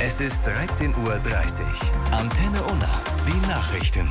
Es ist 13:30 Uhr. Antenne Unna, die Nachrichten.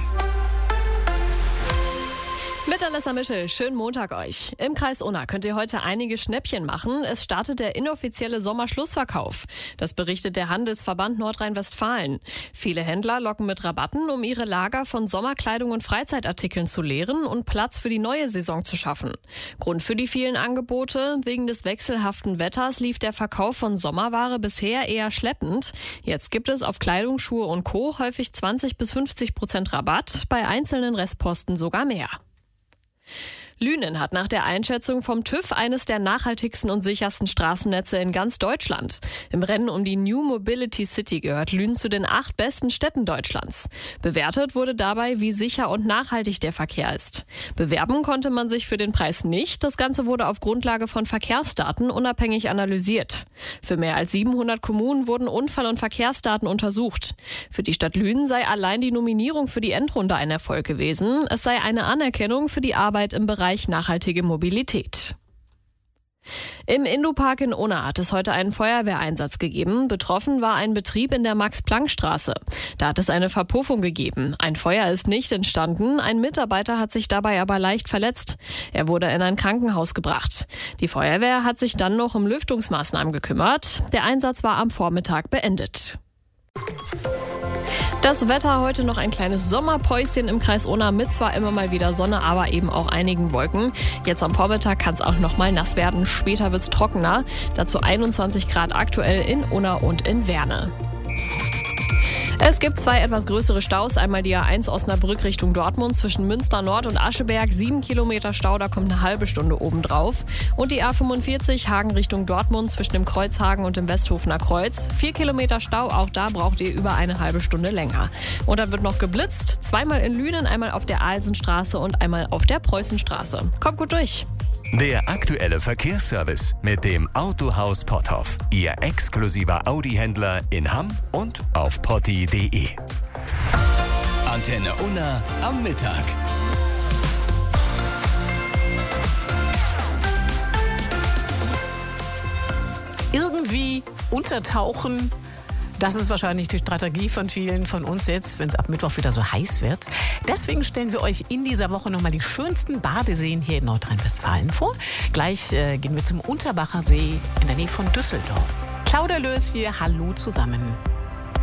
Mit Alessa Mischel, schönen Montag euch. Im Kreis Unna könnt ihr heute einige Schnäppchen machen. Es startet der inoffizielle Sommerschlussverkauf. Das berichtet der Handelsverband Nordrhein-Westfalen. Viele Händler locken mit Rabatten, um ihre Lager von Sommerkleidung und Freizeitartikeln zu leeren und Platz für die neue Saison zu schaffen. Grund für die vielen Angebote: wegen des wechselhaften Wetters lief der Verkauf von Sommerware bisher eher schleppend. Jetzt gibt es auf Kleidung, Schuhe und Co. häufig 20-50% Rabatt, bei einzelnen Restposten sogar mehr. Lünen hat nach der Einschätzung vom TÜV eines der nachhaltigsten und sichersten Straßennetze in ganz Deutschland. Im Rennen um die New Mobility City gehört Lünen zu den 8 besten Städten Deutschlands. Bewertet wurde dabei, wie sicher und nachhaltig der Verkehr ist. Bewerben konnte man sich für den Preis nicht. Das Ganze wurde auf Grundlage von Verkehrsdaten unabhängig analysiert. Für mehr als 700 Kommunen wurden Unfall- und Verkehrsdaten untersucht. Für die Stadt Lünen sei allein die Nominierung für die Endrunde ein Erfolg gewesen. Es sei eine Anerkennung für die Arbeit im Bereich nachhaltige Mobilität. Im Indupark in Unna hat es heute einen Feuerwehreinsatz gegeben. Betroffen war ein Betrieb in der Max-Planck-Straße. Da hat es eine Verpuffung gegeben. Ein Feuer ist nicht entstanden. Ein Mitarbeiter hat sich dabei aber leicht verletzt. Er wurde in ein Krankenhaus gebracht. Die Feuerwehr hat sich dann noch um Lüftungsmaßnahmen gekümmert. Der Einsatz war am Vormittag beendet. Das Wetter heute noch ein kleines Sommerpäuschen im Kreis Unna mit zwar immer mal wieder Sonne, aber eben auch einigen Wolken. Jetzt am Vormittag kann es auch noch mal nass werden. Später wird es trockener. Dazu 21 Grad aktuell in Unna und in Werne. Es gibt 2 etwas größere Staus. Einmal die A1 Osnabrück Richtung Dortmund zwischen Münster Nord und Ascheberg. 7 Kilometer Stau, da kommt eine halbe Stunde obendrauf. Und die A45 Hagen Richtung Dortmund zwischen dem Kreuzhagen und dem Westhofener Kreuz. 4 Kilometer Stau, auch da braucht ihr über eine halbe Stunde länger. Und dann wird noch geblitzt. 2-mal in Lünen, einmal auf der Alsenstraße und einmal auf der Preußenstraße. Kommt gut durch. Der aktuelle Verkehrsservice mit dem Autohaus Potthoff. Ihr exklusiver Audi-Händler in Hamm und auf potti.de. Antenne Unna am Mittag. Irgendwie untertauchen. Das ist wahrscheinlich die Strategie von vielen von uns jetzt, wenn es ab Mittwoch wieder so heiß wird. Deswegen stellen wir euch in dieser Woche nochmal die schönsten Badeseen hier in Nordrhein-Westfalen vor. Gleich gehen wir zum Unterbacher See in der Nähe von Düsseldorf. Claudia Lös hier, hallo zusammen.